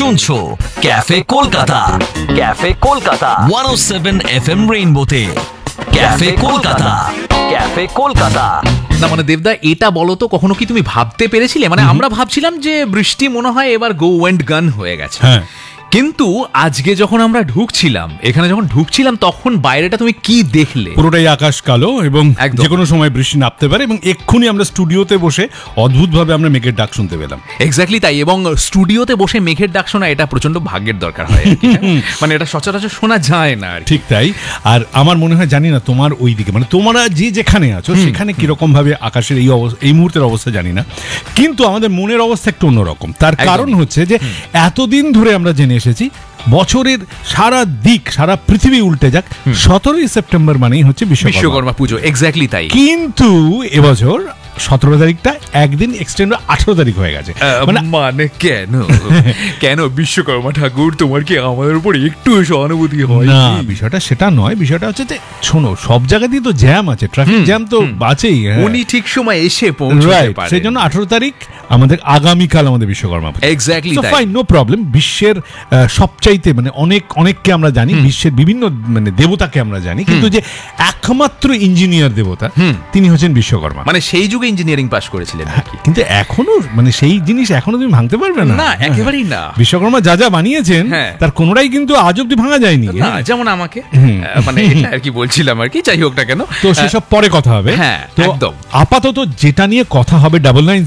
শুনছো cafe Kolkata 107 FM রেইনবোতে। Cafe Kolkata. না মানে দেবদা, এটা বলো তো, কখনো কি তুমি ভাবতে পেরেছিলে? মানে আমরা ভাবছিলাম যে বৃষ্টি মনে হয় এবার গো ওয়েন্ট গান হয়ে গেছে, কিন্তু আজকে যখন আমরা এখানে যখন ঢুকছিলাম তখন বাইরেটা তুমি কি দেখলে? পুরোটাই আকাশ কালো এবং যে কোনো সময় বৃষ্টি নামতে পারে, এবং এক্ষুনি আমরা স্টুডিওতে বসে অদ্ভুতভাবে আমরা মেঘের ডাক শুনতে পেলাম। এক্স্যাক্টলি তাই, এবং স্টুডিওতে বসে মেঘের ডাক শোনা এটা প্রচন্ড ভাগ্যের দরকার হয়, মানে এটা সচরাচর শোনা যায় না। ঠিক তাই। আর আমার মনে হয়, জানি না তোমার ওই দিকে, মানে তোমরা যেখানে আছো সেখানে কিরকম ভাবে আকাশের এই মুহূর্তের অবস্থা জানি না, কিন্তু আমাদের মনের অবস্থা একটু অন্যরকম। তার কারণ হচ্ছে যে এতদিন ধরে আমরা জেনে এসেছি বছরের সারা পৃথিবী উল্টে যাক, 17ই সেপ্টেম্বর মানেই হচ্ছে বিশ্বকর্মা পুজো। এক্স্যাক্টলি তাই, কিন্তু এবছর 17 তারিখটা একদিন এক্সটেন্ড 18 তারিখ হয়ে গেছে। মানে কেন বিশ্বকর্মা ঠাকুর, তোমার কি আমাদের উপর একটু সহানুভূতি হয় না? বিষয়টা সেটা নয়, বিষয়টা হচ্ছে যে শোনো, সব জায়গাতেই তো জ্যাম আছে, ট্রাফিক জ্যাম তো আছেই। উনি ঠিক সময় এসে পৌঁছাতে পারেন, সেই জন্য 18 তারিখ আমাদের আগামীকাল আমাদের বিশ্বকর্মা পুজো। এক্স্যাক্টলি তাই, ফাইন, নো প্রবলেম। বিশ্বের সবচাইতে মানে অনেককে আমরা জানি, বিশ্বের বিভিন্ন মানে দেবতাকে আমরা জানি, কিন্তু যে একমাত্র ইঞ্জিনিয়ার দেবতা তিনি হচ্ছেন বিশ্বকর্মা। মানে সেই যুগে ইঞ্জিনিয়ারিং পাস করেছিলেন, কিন্তু এখনো মানে সেই জিনিস এখনো তুমি ভাঙতে পারবে না। না, একেবারেই না। বিশ্বকর্মা যা বানিয়েছেন তার কোনোটাই কিন্তু আজ অব্দি ভাঙা যায়নি। যেমন আমাকে, মানে এটা আর কি বলছিলাম আর কি, যাই হোক না কেন, তো সেসব পরে কথা হবে। হ্যাঁ, একদম। আপাতত যেটা নিয়ে কথা হবে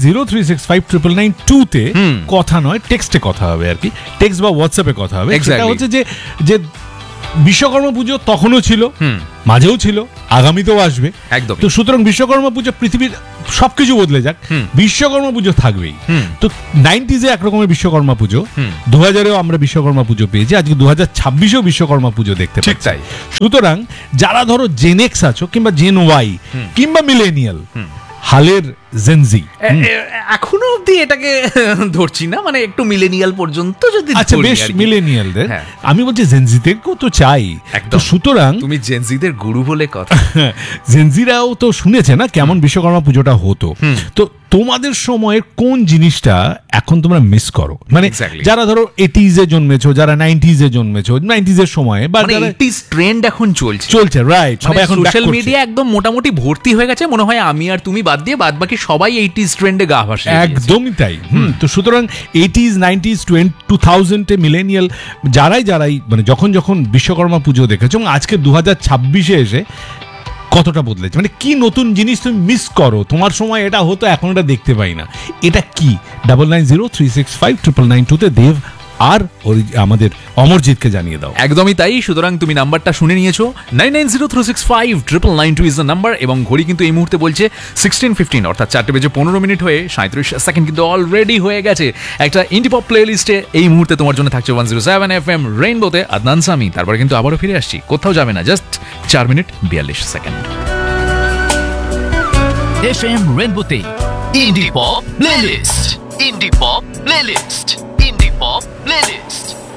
9903659992 তে কথা নয়, টেক্সটে কথা হবে আর কি, টেক্সট বা হোয়াটসঅ্যাপে কথা হবে। সেটা হচ্ছে যে বিশ্বকর্মা পুজো তখনও ছিল, মাঝেও ছিল, আগামীতেও আসবে একদম। তো সুতরাং বিশ্বকর্মা পুজো পৃথিবীর সবকিছু বদলে যাক, বিশ্বকর্মা পুজো থাকবেই। তো 90s বিশ্বকর্মা পুজো, 2000-এও আমরা বিশ্বকর্মা পুজো পেয়েছি, আজকে 2026-এও বিশ্বকর্মা পুজো দেখতে পাচ্ছি। সুতরাং যারা ধরো জেন এক্স আছো, কিংবা জেন ওয়াই, কিংবা মিলেনিয়াল, হালের জেনজি, এখনো অব্দি এটাকে ধরছি না, মানে একটু মিলেনিয়াল পর্যন্ত যদি, আচ্ছা বেশ, মিলেনিয়ালদের আমি বলছি, জেনজিদেরকেও তো চাই। তো সুতরাং তুমি জেনজিদের গুরু বলে কথা, জেনজিরাও তো শুনেছে না কেমন বিশ্বকর্মা পুজোটা হতো। তো তোমাদের সময়ের কোন জিনিসটা এখন তোমরা মিস করো? মানে যারা ধরো 80s এ জন্মেছো, যারা 90s এ জন্মেছো, 90s এর সময়ে, বা 80s ট্রেন্ড এখন চলছে, রাইট। সবাই এখন সোশ্যাল মিডিয়া একদম মোটামুটি ভর্তি হয়ে গেছে, মনে হয় আমি আর তুমি বাদ দিয়ে বাদ বাকি সবাই 80s ট্রেন্ডে গা ভাসিয়ে দিয়েছে। একদমই তাই। তো সুতরাং 80s 90s 2000-এ মিলেনিয়াল যারাই মানে যখন বিশ্বকর্মা পুজো দেখেছো, এবং আজকে 2026-এ এসে কতটা বদলেছে, মানে কি নতুন জিনিস তুমি মিস করো? তোমার সময় এটা হতো, এখন এটা দেখতে পাই না। এটা কি? 9903659992 তে দেব আর আমাদের অমরজিৎকে জানিয়ে দাও। একদমই তাই। সুতরাং তুমি নাম্বারটা শুনে নিয়েছো, 9903659992 ইজ দ্য নাম্বার, এবং ঘড়ি কিন্তু এই মুহূর্তে বলছে 16:15, অর্থাৎ 4:15 হয়ে 37 সেকেন্ড কিন্তু অলরেডি হয়ে গেছে। একটা ইন্ডি পপ প্লে লিস্টে এই মুহূর্তে তোমার জন্য থাকছে 107 FM রেইনবোতে আদনান সামি। তারপরে কিন্তু আবারও ফিরে আসছি, কোথাও যাবে না, জাস্ট 4 মিনিট 42 সেকেন্ড। FM রেইনবোতে ইন্ডি পপ প্লেলিস্ট, ইন্ডি পপ প্লেলিস্ট, ইন্ডি পপ প্লেলিস্ট।